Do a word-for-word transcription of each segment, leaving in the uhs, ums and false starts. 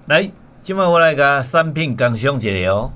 来，今晚我来甲产品工商一下哦。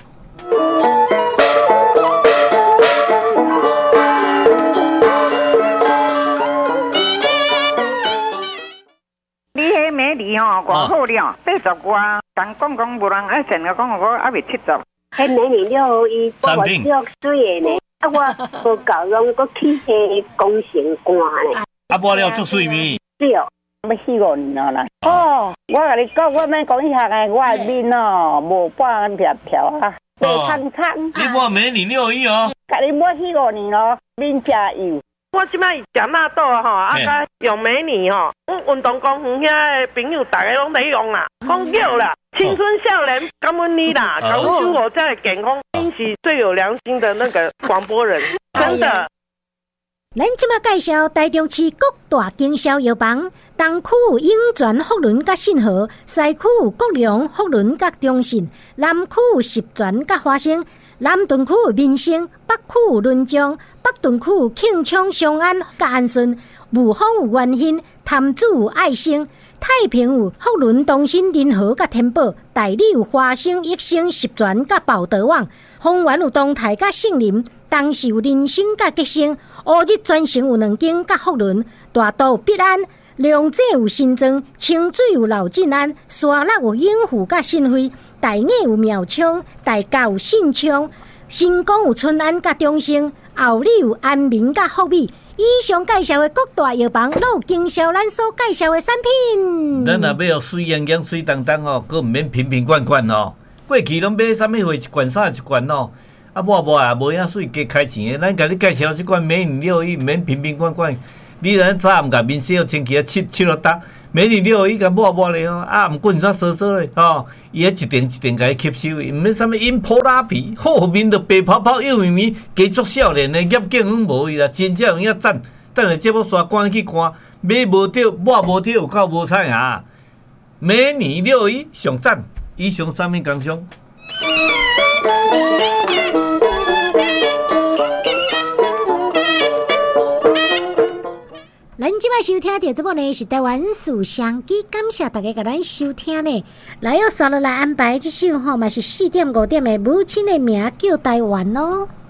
你迄美梨吼，偌好了，八十外，但讲讲无人爱剩个，讲我还未七十。 迄美梨了伊我足水的呢，啊我无够用，我去迄工程官呢。 啊，无了足水咪？ 对，要四五年了啦。哦，我甲你讲，我免讲一下个，我的面哦，无半条条啊，白苍苍。 你抹美梨六一哦？ 甲你抹四五年咯，面加油。 我即摆食纳豆吼，啊甲用美年吼，阮运动公园遐个朋友，大家拢在用啦，讲叫啦，青春少年，感恩你啦，感恩我在健康，你是最有良心的那个广播人，真的。 咱即摆介绍台中市各大经销药房，东区有永泉福伦甲信和，西区有国良福伦甲中信，南区有十全甲华生，南屯区有民生，北区有仑江，北屯区有庆昌双安甲安顺，雾峰有元兴，潭子有爱生，太平有福伦东新仁和甲天宝，大理有华生益生十全甲宝德旺，丰原有东泰甲杏林，东势有人生甲吉生，乌日专程有两间甲福伦，大道有必安，龙井有新庄，清水有老进安，沙鹿有永福甲新辉，大雅有苗昌，大甲有信昌，新港有春安甲中兴，后里有安民甲福美。以上介绍的各大药房都有经销咱所介绍的产品。 咱若要水盈盈、水当当哦，佮毋免瓶瓶罐罐哦。过去拢买啥物货一罐啥一罐哦，啊无无啊，无遐水加开钱的。咱甲你介绍即款美年六一，毋免瓶瓶罐罐。你咱早暗甲面洗清气啊，七七落搭，美年六一甲抹抹咧哦，啊毋滚煞烧烧咧哦，伊迄一定一定甲伊吸收，毋免啥物因破拉皮，后面就白泡泡幼咪咪，加足少年的业绩拢无伊啦，真正有影赞。等下节目刷关去看，买无着，抹无着，有够无彩啊！美年六一上赞，以上产品工商。 咱即摆收听到这部呢是台湾思相机，感谢大家甲咱收听呢。来，我刷落来安排这首吼，嘛是四点五点的母亲的名叫台湾哦。